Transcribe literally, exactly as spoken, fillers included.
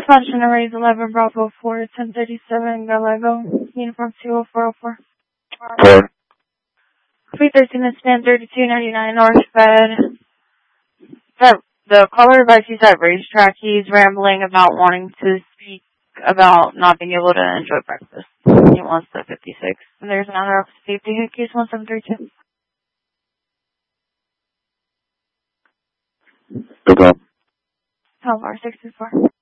Dispatch number is eleven Bravo four, ten thirty-seven Gallego, uniform two oh four oh four. Four. three thirteen and span thirty-two ninety-nine North Fed. The, the caller advises he's at racetrack. He's rambling about wanting to speak about not being able to enjoy breakfast. He wants the fifty-six. And there's another safety hit case one seven three two. Good one. twelve R six two four.